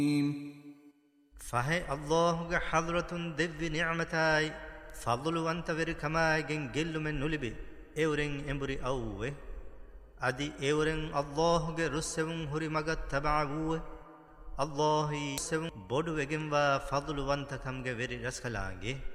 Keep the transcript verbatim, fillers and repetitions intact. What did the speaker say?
فهي الله حضرة دب نعمتاي فضل وانت وركماي جن جل من نلبي اورين امبري اوه ادي اورين الله رسم هري مغت تبعوه الله سم بودو وگم وا فضل وانت كم گه وري رسخلاگه